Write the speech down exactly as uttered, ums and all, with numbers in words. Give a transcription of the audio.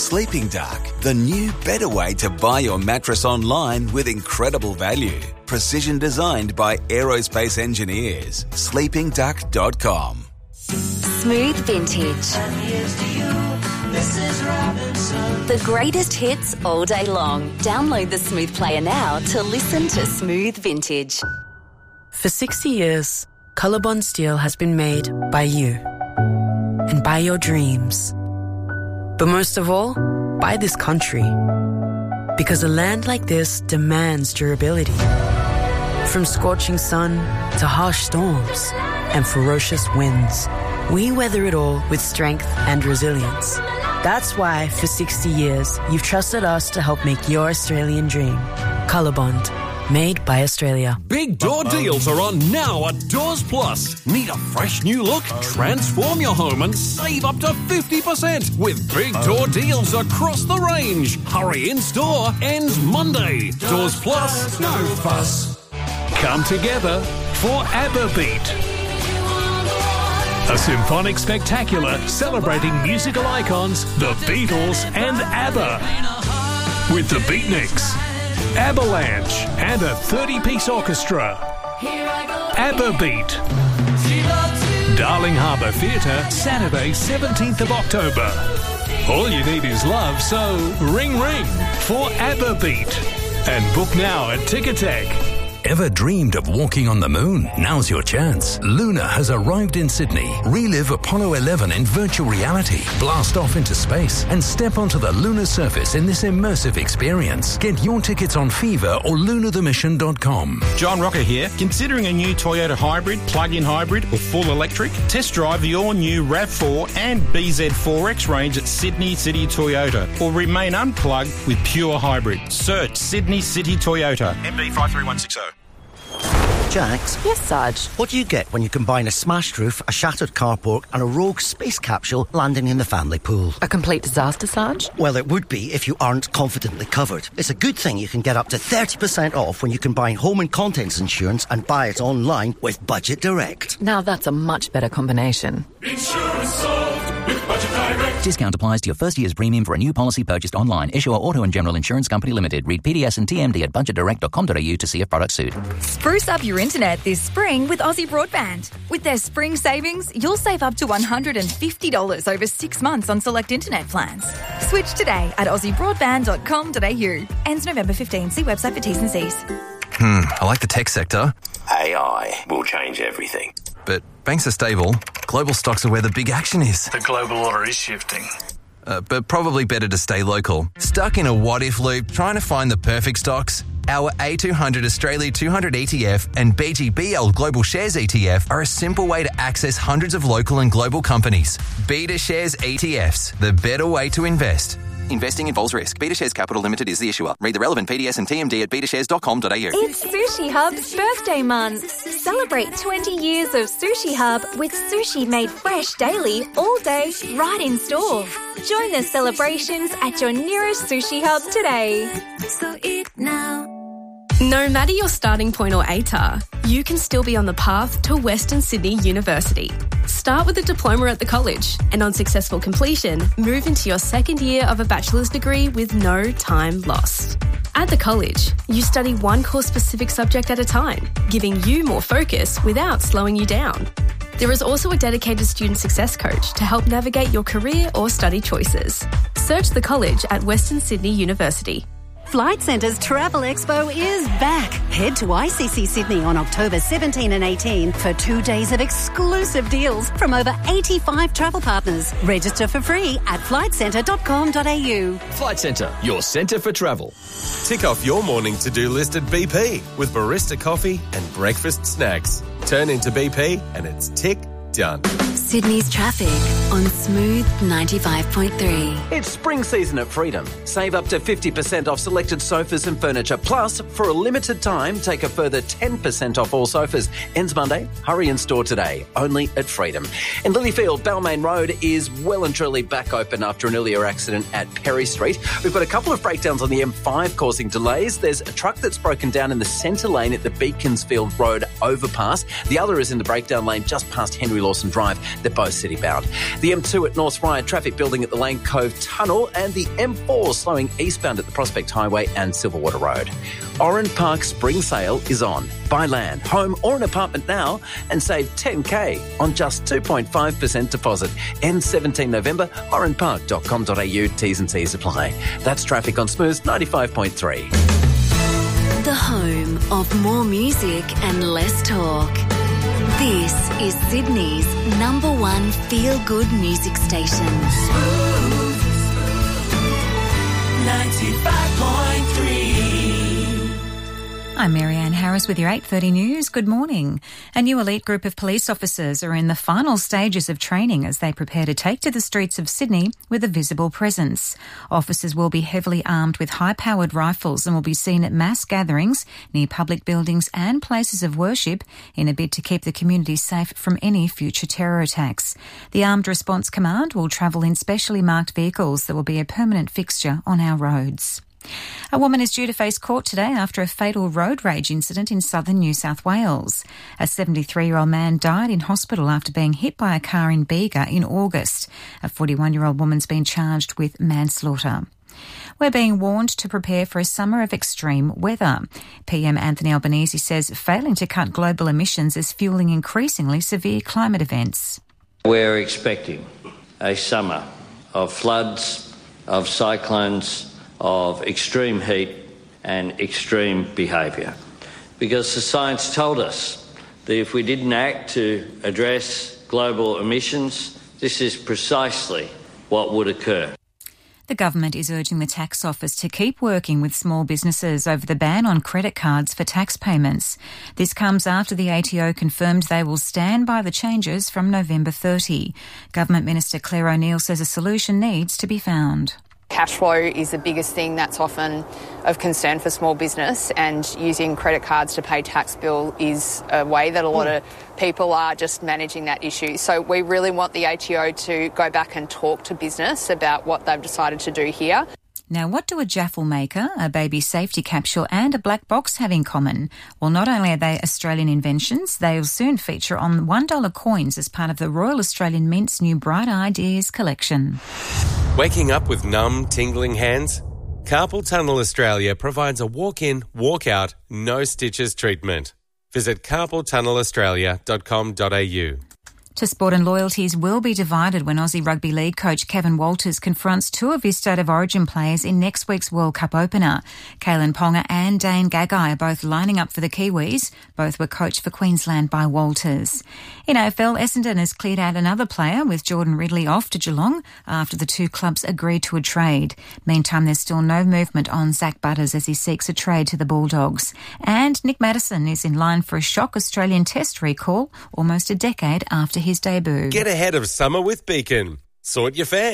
Sleeping Duck, the new better way to buy your mattress online with incredible value. Precision designed by aerospace engineers. sleeping duck dot com. Smooth Vintage. And here's to you, Missus Robinson. The greatest hits all day long. Download the Smooth Player now to listen to Smooth Vintage. For sixty years, Colorbond Steel has been made by you and by your dreams. But most of all, by this country. Because a land like this demands durability. From scorching sun to harsh storms and ferocious winds, we weather it all with strength and resilience. That's why, for sixty years, you've trusted us to help make your Australian dream. Colorbond. Made by Australia. Big door deals are on now at Doors Plus. Need a fresh new look? Transform your home and save up to fifty percent with big door deals across the range. Hurry in store, ends Monday. Doors Plus, no fuss. Come together for ABBA Beat. A symphonic spectacular celebrating musical icons, the Beatles and ABBA. With the Beatniks, Avalanche and a thirty-piece orchestra. ABBA Beat. Darling Harbour Theatre, Saturday seventeenth of October. All you need is love, so ring ring for ABBA Beat. And book now at Ticketek. Ever dreamed of walking on the moon? Now's your chance. Luna has arrived in Sydney. Relive Apollo eleven in virtual reality. Blast off into space and step onto the lunar surface in this immersive experience. Get your tickets on Fever or lunar the mission dot com. John Rocker here. Considering a new Toyota hybrid, plug-in hybrid or full electric? Test drive the all-new RAV four and B Z four X range at Sydney City Toyota or remain unplugged with pure hybrid. Search Sydney City Toyota. M B five three one six zero. Jax? Yes, Sarge. What do you get when you combine a smashed roof, a shattered carport and a rogue space capsule landing in the family pool? A complete disaster, Sarge? Well, it would be if you aren't confidently covered. It's a good thing you can get up to thirty percent off when you combine home and contents insurance and buy it online with Budget Direct. Now that's a much better combination. Insurance solved with Budget Direct. Discount applies to your first year's premium for a new policy purchased online. Issuer Auto and General Insurance Company Limited. Read P D S and T M D at budget direct dot com dot a u to see if products suit. Spruce up your internet this spring with Aussie Broadband. With their spring savings, you'll save up to one hundred fifty dollars over six months on select internet plans. Switch today at aussie broadband dot com dot a u. Ends November fifteenth. See website for T's and C's. Hmm, I like the tech sector. A I will change everything. But banks are stable. Global stocks are where the big action is. The global order is shifting. Uh, but probably better to stay local. Stuck in a what-if loop trying to find the perfect stocks? Our A two hundred Australia two hundred E T F and B G B L Global Shares E T F are a simple way to access hundreds of local and global companies. Beta Shares E T Fs, the better way to invest. Investing involves risk. Beta Shares Capital Limited is the issuer. Read the relevant P D S and T M D at beta shares dot com dot a u. It's Sushi Hub's birthday month. Celebrate twenty years of Sushi Hub with sushi made fresh daily, all day, right in store. Join the celebrations at your nearest Sushi Hub today. So eat now. No matter your starting point or A T A R, you can still be on the path to Western Sydney University. Start with a diploma at the college and on successful completion, move into your second year of a bachelor's degree with no time lost. At the college, you study one course-specific subject at a time, giving you more focus without slowing you down. There is also a dedicated student success coach to help navigate your career or study choices. Search the college at Western Sydney University. Flight Centre's Travel Expo is back. Head to I C C Sydney on October seventeenth and eighteenth for two days of exclusive deals from over eighty-five travel partners. Register for free at flight centre dot com dot a u. Flight Centre, your centre for travel. Tick off your morning to-do list at B P with barista coffee and breakfast snacks. Turn into B P and it's tick done. Sydney's traffic on Smooth ninety-five point three. It's spring season at Freedom. Save up to fifty percent off selected sofas and furniture. Plus, for a limited time, take a further ten percent off all sofas. Ends Monday. Hurry in store today. Only at Freedom. In Lilyfield, Balmain Road is well and truly back open after an earlier accident at Perry Street. We've got a couple of breakdowns on the M five causing delays. There's a truck that's broken down in the centre lane at the Beaconsfield Road overpass. The other is in the breakdown lane just past Henry Louis Lawson Drive. They're both city bound. The M two at North Ryde, traffic building at the Lane Cove Tunnel, and the M four slowing eastbound at the Prospect Highway and Silverwater Road. Oran Park Spring Sale is on. Buy land, home or an apartment now and save ten K on just two point five percent deposit. Ends seventeenth November, oran park dot com dot a u. T's and C's apply. That's traffic on Smooth ninety-five point three. The home of more music and less talk. This is Sydney's number one feel-good music station. Smooth ninety-five point three. I'm Marianne Harris with your eight thirty news. Good morning. A new elite group of police officers are in the final stages of training as they prepare to take to the streets of Sydney with a visible presence. Officers will be heavily armed with high-powered rifles and will be seen at mass gatherings near public buildings and places of worship in a bid to keep the community safe from any future terror attacks. The Armed Response Command will travel in specially marked vehicles that will be a permanent fixture on our roads. A woman is due to face court today after a fatal road rage incident in southern New South Wales. A seventy-three-year-old man died in hospital after being hit by a car in Bega in August. A forty-one-year-old woman's been charged with manslaughter. We're being warned to prepare for a summer of extreme weather. P M Anthony Albanese says failing to cut global emissions is fuelling increasingly severe climate events. We're expecting a summer of floods, of cyclones, of extreme heat and extreme behaviour. Because the science told us that if we didn't act to address global emissions, this is precisely what would occur. The government is urging the tax office to keep working with small businesses over the ban on credit cards for tax payments. This comes after the A T O confirmed they will stand by the changes from November thirtieth. Government Minister Claire O'Neil says a solution needs to be found. Cash flow is the biggest thing that's often of concern for small business, and using credit cards to pay tax bill is a way that a lot of people are just managing that issue. So we really want the A T O to go back and talk to business about what they've decided to do here. Now, what do a Jaffle maker, a baby safety capsule and a black box have in common? Well, not only are they Australian inventions, they'll soon feature on one dollar coins as part of the Royal Australian Mint's new Bright Ideas collection. Waking up with numb, tingling hands? Carpal Tunnel Australia provides a walk-in, walk-out, no-stitches treatment. Visit carpal tunnel australia dot com dot a u. To sport, and loyalties will be divided when Aussie Rugby League coach Kevin Walters confronts two of his State of Origin players in next week's World Cup opener. Kalen Ponga and Dane Gagai are both lining up for the Kiwis. Both were coached for Queensland by Walters. In A F L, Essendon has cleared out another player with Jordan Ridley off to Geelong after the two clubs agreed to a trade. Meantime, there's still no movement on Zach Butters as he seeks a trade to the Bulldogs. And Nick Maddison is in line for a shock Australian Test recall almost a decade after his debut. Get ahead of summer with Beacon. Sort your fan.